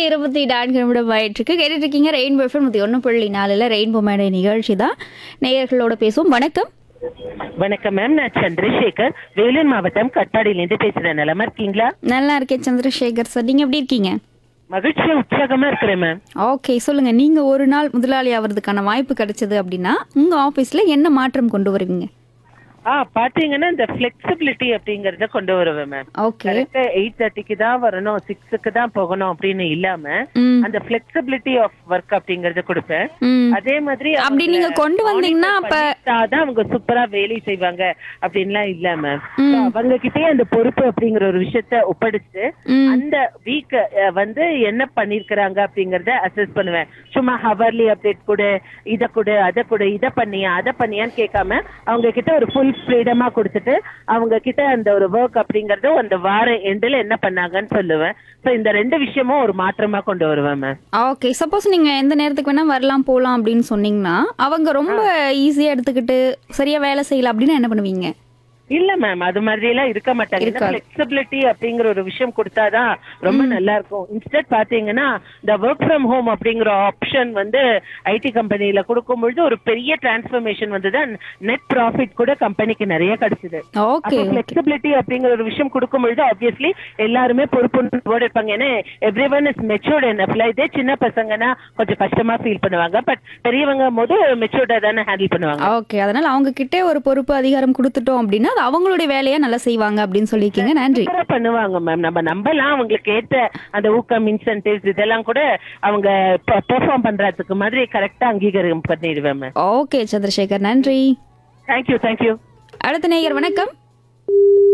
8:24 நிமிடம் ஆயிட்டிருக்கு. கேட்டுட்டு இருக்கீங்க ரெயின்போ எஃப்எம் 101.4 ரெயின்போ மேடை நிகழ்ச்சி தான். நேயர்களோட பேசுவோம். வணக்கம். வணக்கம் மேம், நான் சந்திரசேகர், வேலூர் மாவட்டம் கட்பாடியிலேருந்து பேசுறேன். நலமா இருக்கீங்களா? நல்லா இருக்கேன் சந்திரசேகர் சார். நீங்க எப்படி இருக்கீங்க? மகிழ்ச்சியா உற்சாகமா இருக்கிறேன் மேம். ஓகே, சொல்லுங்க. நீங்க ஒரு நாள் முதலாளி ஆவறதுக்கான வாய்ப்பு கிடைச்சது அப்படின்னா உங்க ஆபீஸ்ல என்ன மாற்றம் கொண்டு வருவீங்க? பாத்தீங்கன்னா இந்த பிளெக்சிபிலிட்டி அப்படிங்கறத கொண்டு வருவேன் மேம். ஓகே. கரெக்டா 8:30க்கு தான் வரணும், 6க்கு தான் போகணும் அப்படின்னு இல்லாம அந்த பிளெக்சிபிலிட்டி ஆஃப் ஒர்க் அப்படிங்கறத கொடுப்பேன். அதே மாதிரி அப்படி நீங்க கொண்டு வந்தீங்கன்னா அப்ப தான் அவங்க சூப்பரா வேலை செய்வாங்க அப்படின்லாம் இல்ல மேம். அவங்க கிட்டே அந்த பொறுப்பு அப்படிங்கிற ஒரு விஷயத்த ஒப்படைச்சு அந்த வீக் வந்து என்ன பண்ணிருக்கிறாங்க அப்படிங்கறத அசஸ் பண்ணுவேன். சும்மா ஹவர்லி அப்டேட் கூட, இத கூட, அத கூட, இத பண்ணியா அத பண்ணியான்னு கேட்காம அவங்க கிட்ட ஒரு ஃபுல் ஃப்ரீடமா கொடுத்துட்டு அவங்க கிட்ட அந்த ஒரு ஒர்க் அப்படிங்கறது அந்த வார எண்டில் என்ன பண்ணாங்கன்னு சொல்லுவேன். சோ இந்த ரெண்டு விஷயமும் ஒரு மாற்றமா கொண்டு வருவேன் மேம். ஓகே. சப்போஸ் நீங்க எந்த நேரத்துக்கு வேணா வரலாம் போலாம் அப்படின்னு சொன்னீங்கன்னா அவங்க ரொம்ப ஈஸியா எடுத்துக்கிட்டு சரியா வேலை செய்யல அப்படின்னா என்ன பண்ணுவீங்க? இல்ல மேம், அது மாதிரி எல்லாம் இருக்க மாட்டாங்க. பிளெக்சிபிலிட்டி அப்படிங்கிற ஒரு விஷயம் கொடுத்தாதான் ரொம்ப நல்லா இருக்கும். இன்ஸ்டெட் பாத்தீங்கன்னா இந்த ஒர்க் ஃப்ரம் ஹோம் அப்படிங்கிற ஆப்ஷன் வந்து ஐடி கம்பெனில கொடுக்கும் பொழுது ஒரு பெரிய டிரான்ஸ்பர்மேஷன் வந்தது. நெட் ப்ராஃபிட் கூட கம்பெனிக்கு நிறைய கிடைச்சது. ஓகே. பிளெக்சிபிலிட்டி அப்படிங்கிற ஒரு விஷயம் கொடுக்கும் பொழுது ஆப்வியஸ்லி எல்லாருமே பொறுப்பு இருப்பாங்க. ஏன்னா எவ்ரி ஒன் இஸ் மெச்சூர்ட் என்ன. இதே சின்ன பசங்கன்னா கொஞ்சம் கஷ்டமா ஃபீல் பண்ணுவாங்க. பட் பெரியவங்க போது மெச்சூர்டா தானே ஹேண்டில் பண்ணுவாங்க. ஓகே. அதனால அவங்க கிட்டே ஒரு பொறுப்பு அதிகாரம் கொடுத்துட்டோம் அப்படின்னா அது அவங்களுடைய வேலையா நல்லா செய்வாங்க அப்படின்னு சொல்லியிருக்கீங்க. நன்றி. பண்ணுவாங்க மேம். நம்ம நம்பலாம். அவங்களுக்கு ஏற்ற அந்த ஊக்கம், இன்சென்டிவ்ஸ் இதெல்லாம் கூட அவங்க பெர்ஃபார்ம் பண்றதுக்கு மாதிரி கரெக்டா அங்கீகாரம் பண்ணிடுவேன் மேம். ஓகே சந்திரசேகர், நன்றி. தேங்க்யூ. அடுத்த நேயர் வணக்கம்.